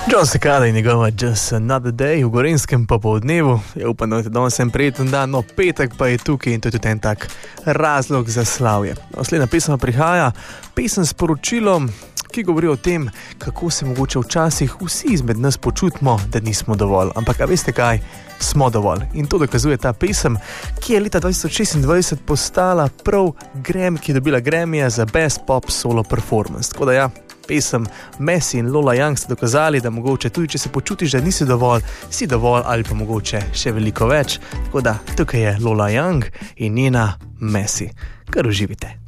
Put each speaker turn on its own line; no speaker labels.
John Cicada in njegova Just Another Day v Gorenjskem popoldnevu. Upam, da je danes en prijeten dan, no petek pa je tukaj in to je tudi en tak razlog za slavje. Naslednja pesem prihaja, pesem s poročilom, ki govori o tem, kako se mogoče včasih vsi izmed nas počutimo, da nismo dovolj. Ampak a veste kaj? Smo dovolj. In to dokazuje ta pesem, ki je leta 2026 postala prav Grammy, ki je dobila Grammyja za Best Pop Solo Performance. Tako da ja, pesem Messi in Lola Young sta dokazali, da mogoče tudi, če se počutiš, da nisi dovolj, si dovolj ali pa mogoče še veliko več. Tako da tukaj je Lola Young in njena Messi. Kar uživite.